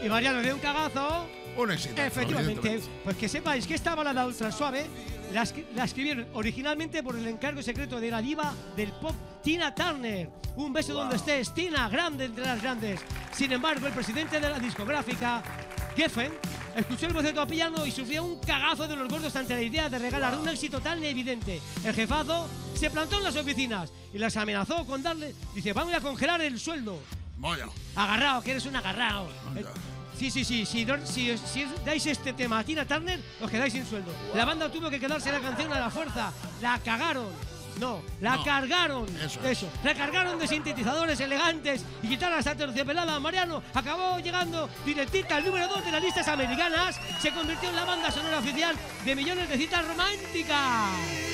Y Mariano de un cagazo. Un éxito. Efectivamente. Pues que sepáis que esta balada ultra suave la escribieron originalmente por el encargo secreto de la diva del pop Tina Turner. Un beso donde estés, Tina, grande entre las grandes. Sin embargo, el presidente de la discográfica, Geffen, escuchó el boceto a piano y sufrió un cagazo de los gordos ante la idea de regalar un éxito tan evidente. El jefazo se plantó en las oficinas y las amenazó con darle... Dice, vamos a congelar el sueldo. Vaya. Agarrado, que eres un agarrado. Anda. Sí, si dais este tema a Tina Turner, os quedáis sin sueldo. La banda tuvo que quedarse la canción a la fuerza. La cagaron. No, la cargaron. Eso. Recargaron de sintetizadores elegantes y guitarras aterciopeladas. Mariano acabó llegando directita al número 2 de las listas americanas. Se convirtió en la banda sonora oficial de millones de citas románticas.